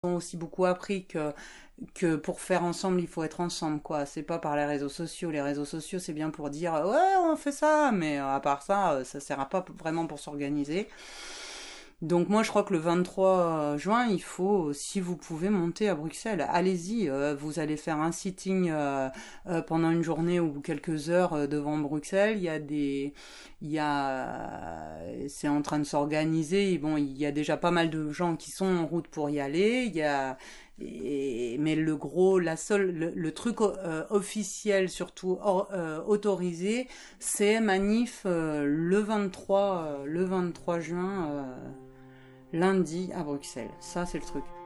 ont aussi beaucoup appris que pour faire ensemble, il faut être ensemble, quoi. C'est pas par les réseaux sociaux. Les réseaux sociaux, c'est bien pour dire, ouais, on fait ça, mais à part ça, ça sert à pas vraiment pour s'organiser. Donc moi je crois que le 23 juin, il faut, si vous pouvez, monter à Bruxelles. Allez-y, vous allez faire un sitting pendant une journée ou quelques heures devant Bruxelles. C'est en train de s'organiser. Bon, il y a déjà pas mal de gens qui sont en route pour y aller. Mais le truc officiel, surtout autorisé, c'est manif le 23 juin. Lundi à Bruxelles. Ça, c'est le truc.